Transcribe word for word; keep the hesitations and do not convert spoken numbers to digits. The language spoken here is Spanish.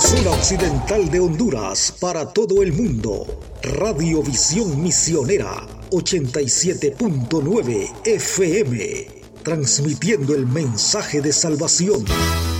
zona occidental de Honduras para todo el mundo. Radiovisión Misionera ochenta y siete punto nueve F M, transmitiendo el mensaje de salvación.